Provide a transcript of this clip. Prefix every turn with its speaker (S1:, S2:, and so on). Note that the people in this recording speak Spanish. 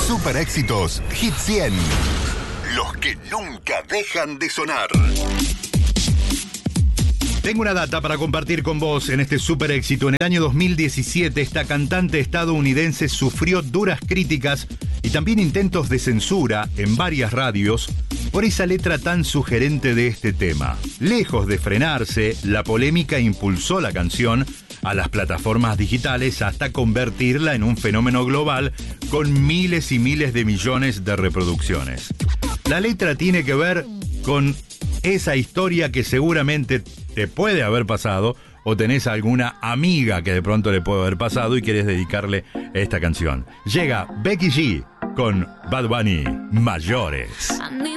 S1: Super éxitos Hit 100. Los que nunca dejan de sonar.
S2: Tengo una data para compartir con vos en este super éxito. En el año 2017, esta cantante estadounidense sufrió duras críticas y también intentos de censura en varias radios por esa letra tan sugerente de este tema. Lejos de frenarse, la polémica impulsó la canción a las plataformas digitales hasta convertirla en un fenómeno global con miles y miles de millones de reproducciones. La letra tiene que ver con esa historia que seguramente te puede haber pasado o tenés alguna amiga que de pronto le puede haber pasado y querés dedicarle esta canción. Llega Becky G con Bad Bunny, Mayores.